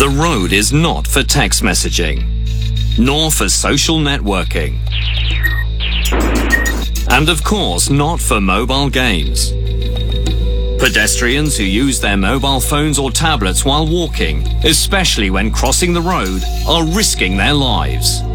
The road is not for text messaging, nor for social networking, and of course not for mobile games. Pedestrians who use their mobile phones or tablets while walking, especially when crossing the road, are risking their lives.